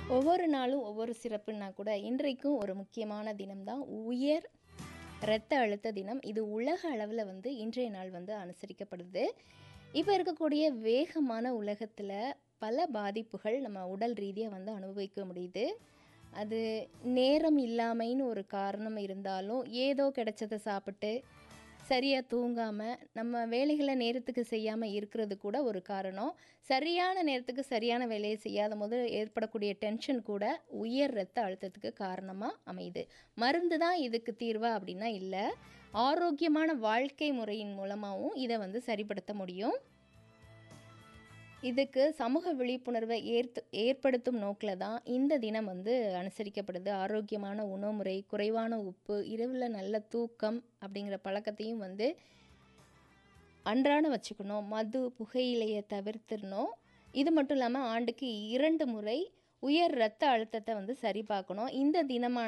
ஒவ்வொரு நாளும் ஒவ்வொரு சிறப்புன்னா கூட இன்றைக்கும் ஒரு முக்கியமான தினம்தான் உயர் இரத்த அழுத்த தினம். இது உலக அளவில் இன்றைய நாள் அனுசரிக்கப்படுது. இப்போ இருக்கக்கூடிய வேகமான உலகத்தில் பல பாதிப்புகள் நம்ம உடல் ரீதியாக அனுபவிக்க முடியுது. அது நேரம் இல்லாமைன்னு ஒரு காரணம் இருந்தாலும் ஏதோ கிடைச்சதை சாப்பிட்டு சரியாக தூங்காமல் நம்ம வேலைகளை நேரத்துக்கு செய்யாமல் இருக்கிறது கூட ஒரு காரணம். சரியான நேரத்துக்கு சரியான வேலையை செய்யாத போது ஏற்படக்கூடிய டென்ஷன் கூட உயர் இரத்த அழுத்தத்துக்கு காரணமாக அமையுது. மருந்து தான் இதுக்கு தீர்வா அப்படின்னா இல்லை. ஆரோக்கியமான வாழ்க்கை முறையின் மூலமாகவும் இதை சரிப்படுத்த முடியும். இதுக்கு சமூக விழிப்புணர்வை ஏற்படுத்தும் நோக்கில் தான் இந்த தினம் அனுசரிக்கப்படுது. ஆரோக்கியமான உணவு முறை, குறைவான உப்பு, இரவில் நல்ல தூக்கம் அப்படிங்கிற பழக்கத்தையும் அன்றாட வச்சுக்கணும். மது, புகையிலையை தவிர்த்திடணும். இது மட்டும் இல்லாமல் ஆண்டுக்கு 2 முறை உயர் இரத்த அழுத்தத்தை சரி பார்க்கணும். இந்த தினமான